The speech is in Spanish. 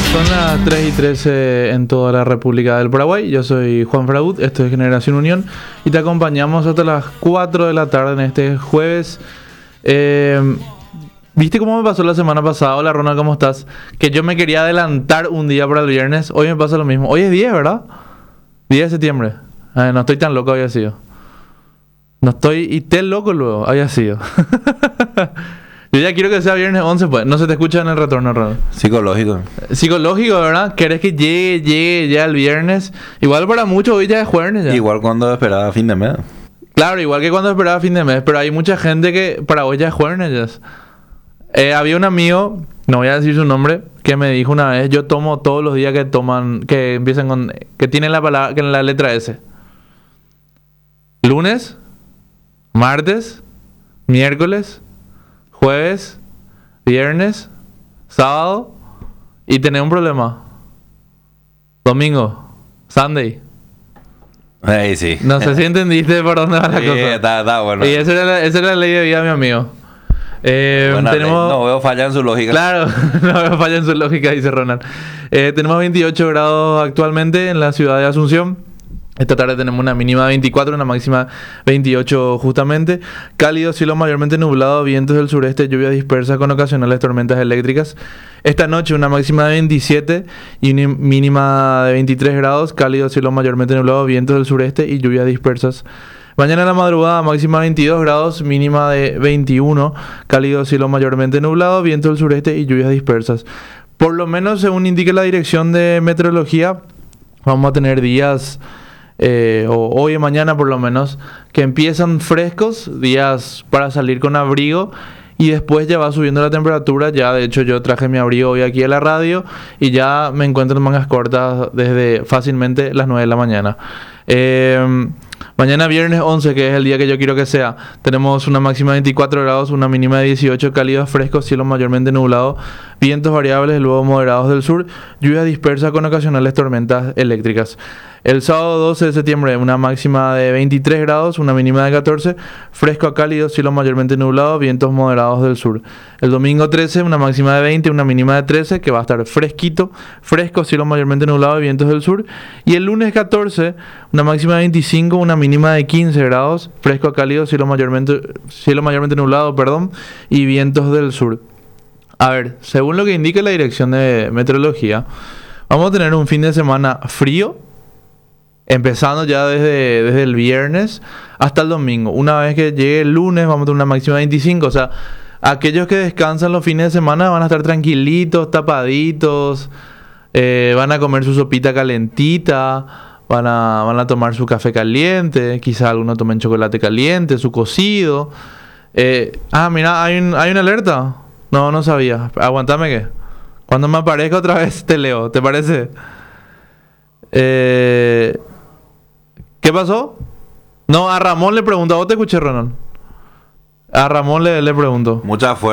Son las 3:13 en toda la República del Paraguay. Yo soy Juan Fraud, esto es Generación Unión y te acompañamos hasta las 4 de la tarde en este jueves. ¿Viste cómo me pasó la semana pasada? Hola Ronald, ¿cómo estás? Que yo me quería adelantar un día para el viernes. Hoy me pasa lo mismo. Hoy es 10, ¿verdad? 10 de septiembre. No estoy tan loco, había sido. No estoy y te loco luego, había sido. Yo ya quiero que sea viernes 11, pues. No se te escucha en el retorno, Ronald. Psicológico. Psicológico, ¿verdad? Querés que llegue ya el viernes. Igual para muchos hoy ya es jueves ya. Igual cuando esperaba fin de mes. Claro, igual que cuando esperaba fin de mes. Pero hay mucha gente que para hoy ya es jueves ya. Había un amigo, no voy a decir su nombre, que me dijo una vez: yo tomo todos los días que toman, que empiezan con, que tienen la palabra, que en la letra S. Lunes, martes, miércoles, jueves, viernes, sábado, y tenés un problema. Domingo, Sunday. Ahí sí. No sé si entendiste por dónde va la cosa. Está bueno. Y esa era la ley de vida de mi amigo. Tenemos... No veo falla en su lógica. Claro, no veo falla en su lógica, dice Ronald. Tenemos 28 grados actualmente en la ciudad de Asunción. Esta tarde tenemos una mínima de 24, una máxima 28 justamente. Cálido, cielo mayormente nublado, vientos del sureste, lluvia dispersa con ocasionales tormentas eléctricas. Esta noche una máxima de 27 y una mínima de 23 grados. Cálido, cielo mayormente nublado, vientos del sureste y lluvias dispersas. Mañana en la madrugada máxima 22 grados, mínima de 21. Cálido, cielo mayormente nublado, viento del sureste y lluvias dispersas. Por lo menos según indica la Dirección de Meteorología, vamos a tener días... o hoy y mañana por lo menos, que empiezan frescos, días para salir con abrigo, y después ya va subiendo la temperatura. Ya de hecho yo traje mi abrigo hoy aquí a la radio y ya me encuentro en mangas cortas desde fácilmente las 9 de la mañana. Mañana viernes 11, que es el día que yo quiero que sea, tenemos una máxima de 24 grados, una mínima de 18, cálidos frescos, cielo mayormente nublado, vientos variables, luego moderados del sur, lluvia dispersa con ocasionales tormentas eléctricas. El sábado 12 de septiembre, una máxima de 23 grados, una mínima de 14, fresco a cálido, cielo mayormente nublado, vientos moderados del sur. El domingo 13, una máxima de 20, una mínima de 13, que va a estar fresquito, fresco, cielo mayormente nublado y vientos del sur. Y el lunes 14, una máxima de 25, una mínima de 15 grados, fresco a cálido, cielo mayormente nublado, y vientos del sur. A ver, según lo que indica la Dirección de Meteorología, vamos a tener un fin de semana frío, empezando ya desde el viernes hasta el domingo. Una vez que llegue el lunes vamos a tener una máxima de 25. O sea, aquellos que descansan los fines de semana van a estar tranquilitos, tapaditos, van a comer su sopita calentita, van a tomar su café caliente, quizás algunos tomen chocolate caliente, su cocido. Mira, hay una alerta. No sabía. Aguantame que cuando me aparezca otra vez te leo, ¿te parece? ¿Qué pasó? No, a Ramón le pregunto. ¿A vos te escuché, Ronald? A Ramón le pregunto. Mucha fuerza.